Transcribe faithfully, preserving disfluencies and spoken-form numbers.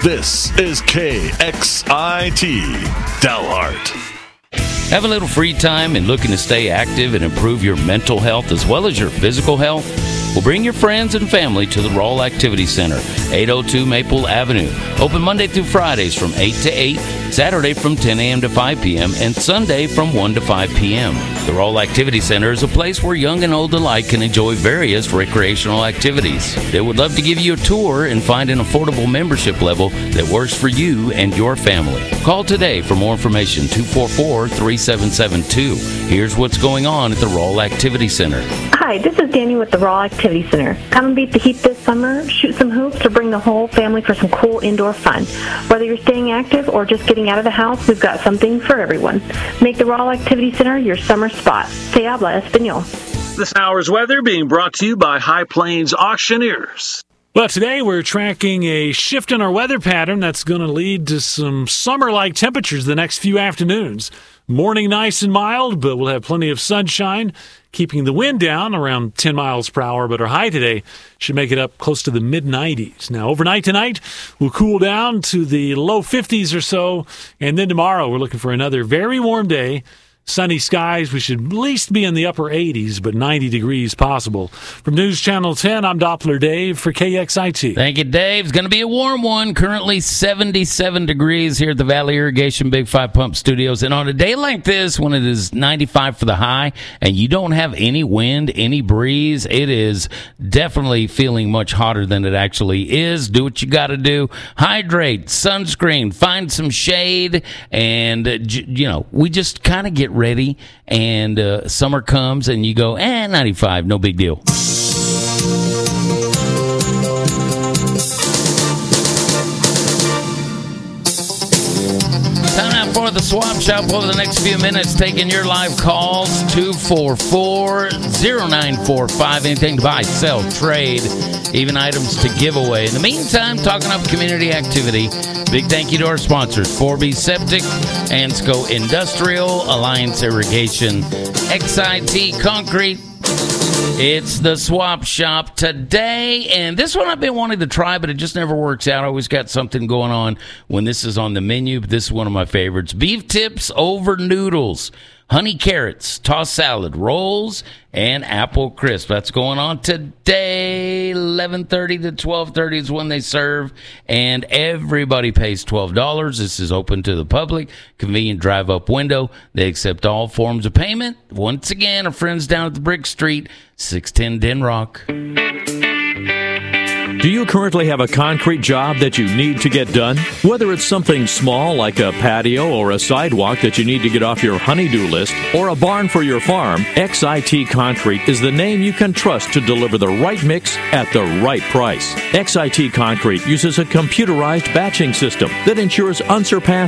This is K X I T, Dalhart. Have a little free time and looking to stay active and improve your mental health as well as your physical health? Well, bring your friends and family to the Roll Activity Center, eight oh two Maple Avenue. Open Monday through Fridays from eight to eight, Saturday from ten a.m. to five p.m., and Sunday from one to five p.m. The Roll Activity Center is a place where young and old alike can enjoy various recreational activities. They would love to give you a tour and find an affordable membership level that works for you and your family. Call today for more information, two four four, three seven seven two. Here's what's going on at the Roll Activity Center. Hi, this is Danny with the Roll Activity Center. Come and beat the heat this summer, shoot some hoops, or bring the whole family for some cool indoor fun. Whether you're staying active or just getting out of the house, we've got something for everyone. Make the Roll Activity Center your summer spot. Se habla español. This hour's weather being brought to you by High Plains Auctioneers. Well, today we're tracking a shift in our weather pattern that's going to lead to some summer-like temperatures the next few afternoons. Morning nice and mild, but we'll have plenty of sunshine, keeping the wind down around ten miles per hour, but our high today should make it up close to the mid nineties. Now, overnight tonight, we'll cool down to the low fifties or so, and then tomorrow we're looking for another very warm day. Sunny skies, we should at least be in the upper eighties, but ninety degrees possible. From News Channel ten, I'm Doppler Dave for K X I T. Thank you, Dave. It's going to be a warm one. Currently seventy-seven degrees here at the Valley Irrigation Big Five Pump Studios. And on a day like this, when it is ninety-five for the high, and you don't have any wind, any breeze, it is definitely feeling much hotter than it actually is. Do what you got to do. Hydrate, sunscreen, find some shade, and, uh, you know, we just kind of get ready, and uh, summer comes and you go, eh, ninety-five, no big deal. Time out for the swap shop over the next few minutes, taking your live calls, two four four, zero nine four five. Anything to buy, sell, trade, even items to give away. In the meantime, talking up community activity. Big thank you to our sponsors, four B Septic, Ansco Industrial, Alliance Irrigation, X I T Concrete. It's the swap shop today, and this one I've been wanting to try, but it just never works out. I always got something going on when this is on the menu, but this is one of my favorites. Beef tips over noodles. Honey carrots, tossed salad, rolls, and apple crisp. That's going on today. eleven thirty to twelve thirty is when they serve, and everybody pays twelve dollars. This is open to the public. Convenient drive-up window. They accept all forms of payment. Once again, our friends down at the Brick Street, six ten Denrock. Do you currently have a concrete job that you need to get done? Whether it's something small like a patio or a sidewalk that you need to get off your honey-do list, or a barn for your farm, X I T Concrete is the name you can trust to deliver the right mix at the right price. X I T Concrete uses a computerized batching system that ensures unsurpassed